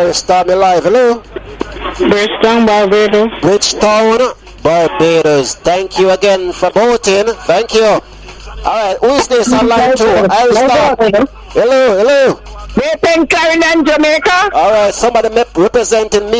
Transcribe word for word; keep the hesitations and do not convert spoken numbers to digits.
Irish Tommy Live. Hello. Bridgetown, Barbados. Bridgetown, Barbados. Thank you again for voting. Thank you. Alright, who is this on line two? Irish Tommy. Hello, hello. Nathan Clarendon, Jamaica. Alright, somebody representing me.